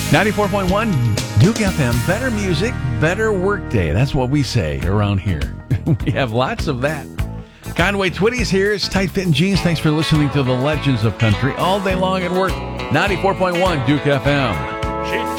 94.1 Duke FM. Better music, better workday. That's what we say around here. We have lots of that. Conway Twitty's here. It's Tight Fitting Jeans. Thanks for listening to the Legends of Country all day long at work. 94.1 Duke FM.